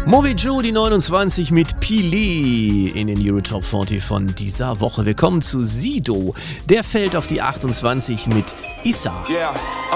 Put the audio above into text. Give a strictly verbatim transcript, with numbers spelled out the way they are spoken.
Movi Joe, die neunundzwanzig mit Pile in den Euro Top vierzig von dieser Woche. Wir kommen zu Sido. Der fällt auf die achtundzwanzig mit Issa. Yeah.